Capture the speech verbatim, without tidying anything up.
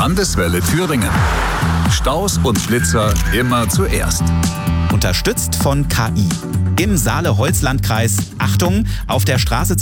Landeswelle Thüringen. Staus und Schlitzer immer zuerst. Unterstützt von K I. Im Saale-Holzland-Kreis, Achtung, auf der Straße